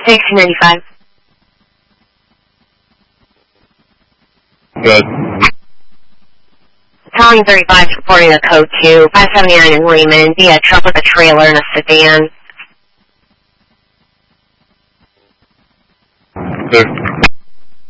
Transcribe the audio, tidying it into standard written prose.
1695. Good. Calling 35 reporting a code 2, 579 in Lehman, be a truck with a trailer and a sedan. Good.